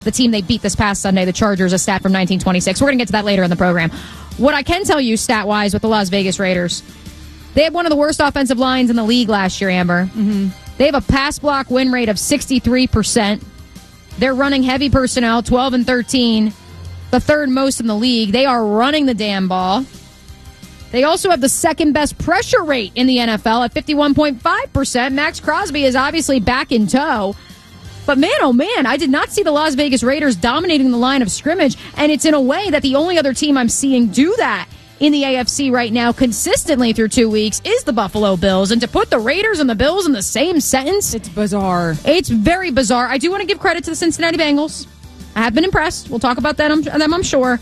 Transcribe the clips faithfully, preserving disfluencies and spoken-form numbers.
the team they beat this past Sunday, the Chargers, a stat from nineteen twenty-six. We're going to get to that later in the program. What I can tell you stat-wise with the Las Vegas Raiders, they had one of the worst offensive lines in the league last year, Amber. Mm-hmm. They have a pass block win rate of sixty-three percent. They're running heavy personnel, twelve and thirteen, the third most in the league. They are running the damn ball. They also have the second best pressure rate in the N F L at fifty-one point five percent. Max Crosby is obviously back in tow. But man, oh man, I did not see the Las Vegas Raiders dominating the line of scrimmage. And it's in a way that the only other team I'm seeing do that in the A F C right now consistently through two weeks is the Buffalo Bills. And to put the Raiders and the Bills in the same sentence, it's bizarre. It's very bizarre. I do want to give credit to the Cincinnati Bengals. I have been impressed. We'll talk about that, I'm, them, I'm sure.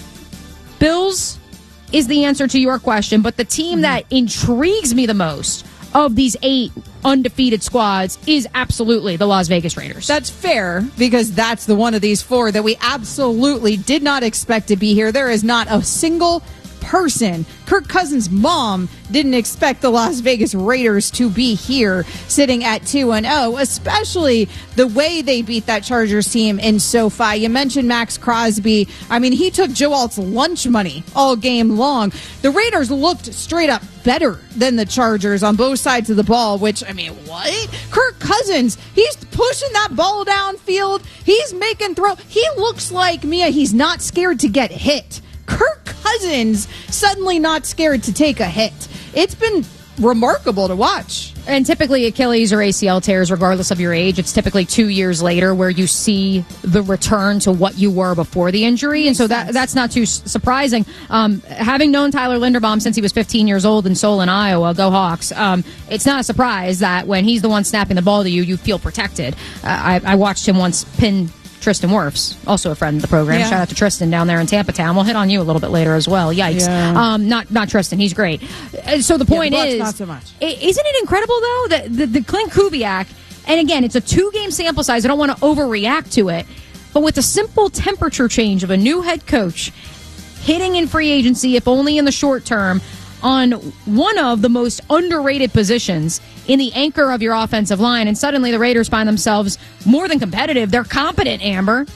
Bills is the answer to your question, but the team that intrigues me the most of these eight undefeated squads is absolutely the Las Vegas Raiders. That's fair, because that's the one of these four that we absolutely did not expect to be here. There is not a single person. Kirk Cousins' mom didn't expect the Las Vegas Raiders to be here sitting at two and oh, especially the way they beat that Chargers team in SoFi. You mentioned Max Crosby. I mean, he took Joe Alt's lunch money all game long. The Raiders looked straight up better than the Chargers on both sides of the ball, which, I mean, what? Kirk Cousins, he's pushing that ball downfield. He's making throw. He looks like, Mia, he's not scared to get hit. Kirk Cousins suddenly not scared to take a hit. It's been remarkable to watch. And typically Achilles or A C L tears, regardless of your age, it's typically two years later where you see the return to what you were before the injury. And so that that's not too surprising. Um, having known Tyler Linderbaum since he was fifteen years old in Solon, Iowa, go Hawks, um, it's not a surprise that when he's the one snapping the ball to you, you feel protected. Uh, I, I watched him once pin Tristan Wirfs, also a friend of the program. Yeah. Shout out to Tristan down there in Tampa Town. We'll hit on you a little bit later as well. Yikes. Yeah. Um, not not Tristan. He's great. Uh, So the point yeah, the is, not so much. I- isn't it incredible, though, that the, the Clint Kubiak, and again, it's a two-game sample size. I don't want to overreact to it, but with a simple temperature change of a new head coach hitting in free agency, if only in the short term, on one of the most underrated positions in the anchor of your offensive line, and suddenly the Raiders find themselves more than competitive. They're competent, Amber.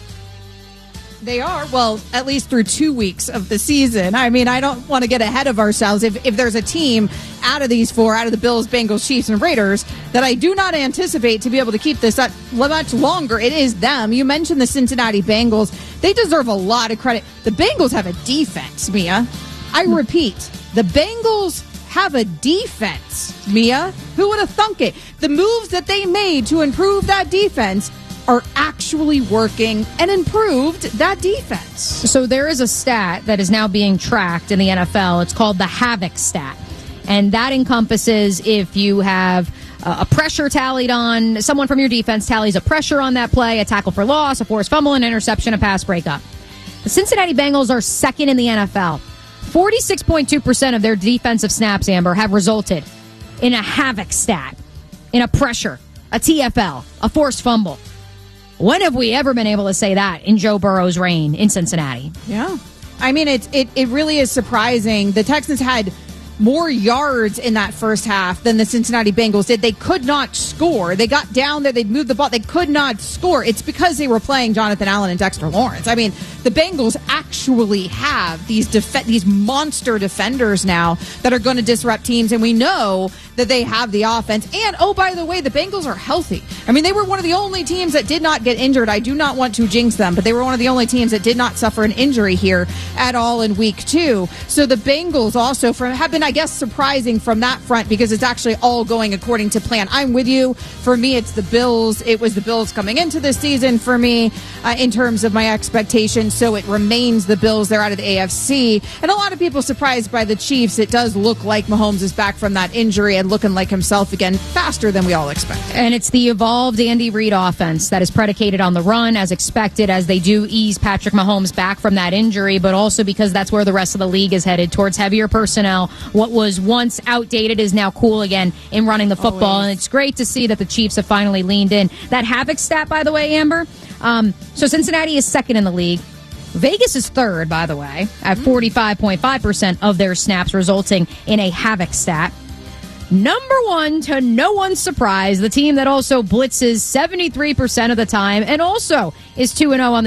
They are, well, at least through two weeks of the season. I mean, I don't want to get ahead of ourselves. If, if there's a team out of these four, out of the Bills, Bengals, Chiefs, and Raiders, that I do not anticipate to be able to keep this up much longer, it is them. You mentioned the Cincinnati Bengals. They deserve a lot of credit. The Bengals have a defense, Mia. I repeat, the Bengals have a defense, Mia. Who would have thunk it? The moves that they made to improve that defense are actually working and improved that defense. So there is a stat that is now being tracked in the N F L. It's called the Havoc stat. And that encompasses if you have uh, a pressure tallied on, someone from your defense tallies a pressure on that play, a tackle for loss, a forced fumble, an interception, a pass breakup. The Cincinnati Bengals are second in the N F L. forty-six point two percent of their defensive snaps, Amber, have resulted in a Havoc stat, in a pressure, a T F L, a forced fumble. When have we ever been able to say that in Joe Burrow's reign in Cincinnati? Yeah. I mean, it, it, it really is surprising. The Texans had more yards in that first half than the Cincinnati Bengals did. They could not score. They got down there. They moved the ball. They could not score. It's because they were playing Jonathan Allen and Dexter Lawrence. I mean, the Bengals actually have these def- these monster defenders now that are going to disrupt teams, and we know that they have the offense. And, oh, by the way, the Bengals are healthy. I mean, they were one of the only teams that did not get injured. I do not want to jinx them, but they were one of the only teams that did not suffer an injury here at all in week two. So the Bengals also from, have been, I guess, surprising from that front because it's actually all going according to plan. I'm with you. For me, it's the Bills. It was the Bills coming into this season for me uh, in terms of my expectations. So it remains the Bills. They're out of the A F C. And a lot of people surprised by the Chiefs. It does look like Mahomes is back from that injury and looking like himself again faster than we all expected. And it's the evolved Andy Reid offense that is predicated on the run as expected as they do ease Patrick Mahomes back from that injury, but also because that's where the rest of the league is headed, towards heavier personnel. What was once outdated is now cool again in running the football. Always. And it's great to see that the Chiefs have finally leaned in. That Havoc stat, by the way, Amber, um, so Cincinnati is second in the league. Vegas is third, by the way, at forty-five point five percent of their snaps resulting in a Havoc stat. Number one, to no one's surprise, the team that also blitzes seventy-three percent of the time and also is two and oh on the